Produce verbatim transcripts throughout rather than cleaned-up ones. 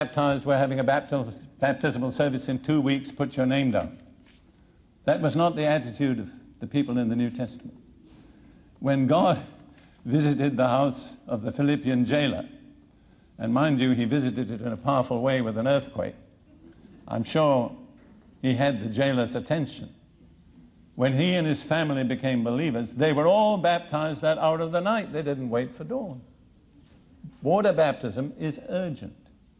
baptized, we're having a baptismal, baptismal service in two weeks, put your name down. That was not the attitude of the people in the New Testament. When God visited the house of the Philippian jailer, and mind you, he visited it in a powerful way with an earthquake, I'm sure he had the jailer's attention. When he and his family became believers, they were all baptized that hour of the night. They didn't wait for dawn. Water baptism is urgent.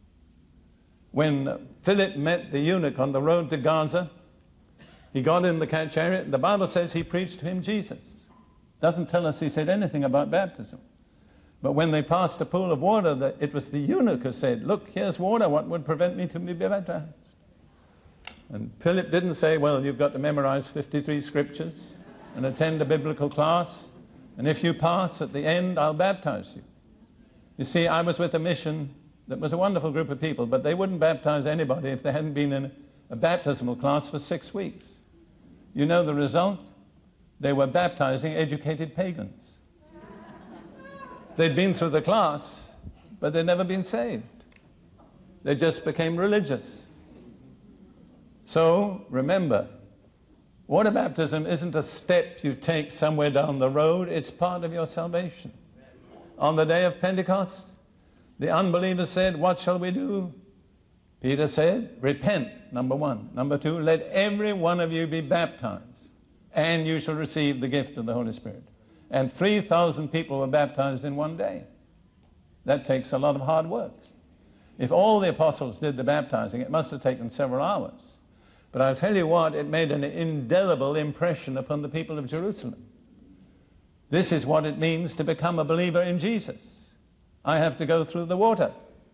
When Philip met the eunuch on the road to Gaza, he got in the chariot. The Bible says he preached to him Jesus. Doesn't tell us he said anything about baptism. But when they passed a pool of water, the, it was the eunuch who said, "Look, here's water. What would prevent me to be baptized?" And Philip didn't say, "Well, you've got to memorize fifty-three scriptures and attend a biblical class, and if you pass at the end, I'll baptize you." You see, I was with a mission that was a wonderful group of people, but they wouldn't baptize anybody if they hadn't been in a baptismal class for six weeks. You know the result? They were baptizing educated pagans. They'd been through the class, but they'd never been saved. They just became religious. So, remember, water baptism isn't a step you take somewhere down the road, it's part of your salvation. On the day of Pentecost, the unbelievers said, "What shall we do?" Peter said, "Repent," number one. Number two, "Let every one of you be baptized, and you shall receive the gift of the Holy Spirit." And three thousand people were baptized in one day. That takes a lot of hard work. If all the apostles did the baptizing, it must have taken several hours. But I'll tell you what, it made an indelible impression upon the people of Jerusalem. This is what it means to become a believer in Jesus. I have to go through the water.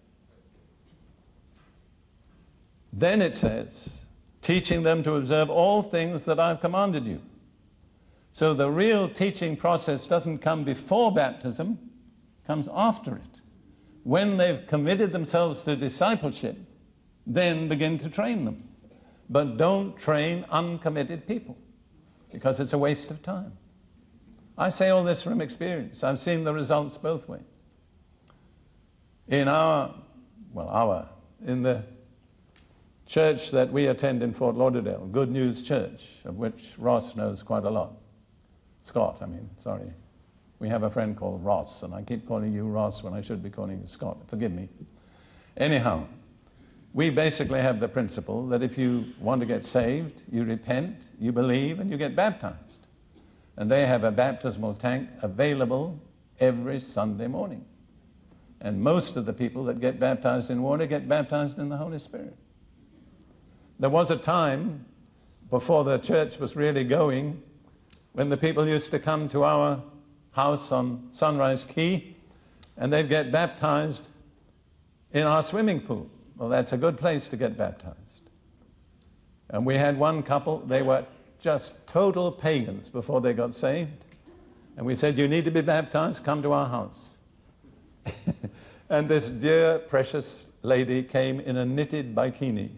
Then it says, teaching them to observe all things that I've commanded you. So the real teaching process doesn't come before baptism, comes after it. When they've committed themselves to discipleship, then begin to train them. But don't train uncommitted people, because it's a waste of time. I say all this from experience. I've seen the results both ways. In our, well, our, in the church that we attend in Fort Lauderdale, Good News Church, of which Ross knows quite a lot. Scott, I mean, sorry. We have a friend called Ross, and I keep calling you Ross when I should be calling you Scott. Forgive me. Anyhow, we basically have the principle that if you want to get saved, you repent, you believe, and you get baptized. And they have a baptismal tank available every Sunday morning. And most of the people that get baptized in water get baptized in the Holy Spirit. There was a time, before the church was really going, when the people used to come to our house on Sunrise Key, and they'd get baptized in our swimming pool. Well, that's a good place to get baptized. And we had one couple, they were just total pagans before they got saved. And we said, "You need to be baptized, come to our house." And this dear, precious lady came in a knitted bikini.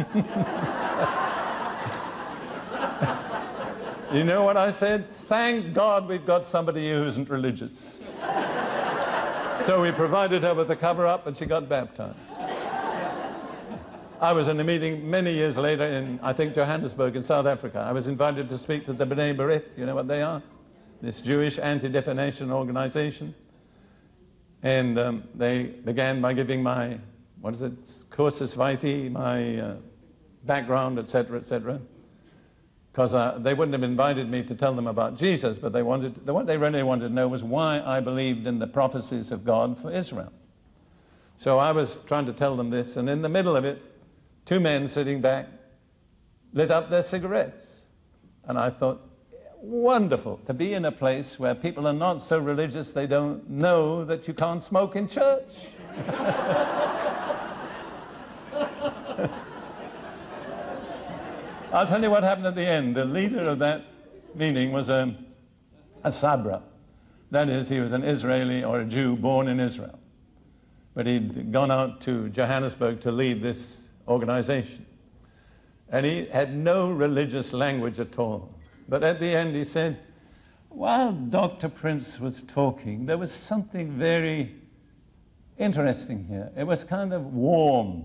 You know what I said? Thank God we've got somebody who isn't religious. So we provided her with a cover-up and she got baptized. I was in a meeting many years later in, I think, Johannesburg in South Africa. I was invited to speak to the B'nai B'rith. You know what they are? This Jewish anti-defamation organization. And um, they began by giving my, what is it, cursus vitae, my uh, background, et cetera, et cetera. Because uh, they wouldn't have invited me to tell them about Jesus, but they wanted, what they really wanted to know was why I believed in the prophecies of God for Israel. So I was trying to tell them this, and in the middle of it, two men sitting back lit up their cigarettes. And I thought, wonderful to be in a place where people are not so religious they don't know that you can't smoke in church. I'll tell you what happened at the end. The leader of that meeting was a, a Sabra. That is, he was an Israeli or a Jew born in Israel. But he'd gone out to Johannesburg to lead this organization. And he had no religious language at all. But at the end he said, while Doctor Prince was talking, there was something very interesting here. It was kind of warm.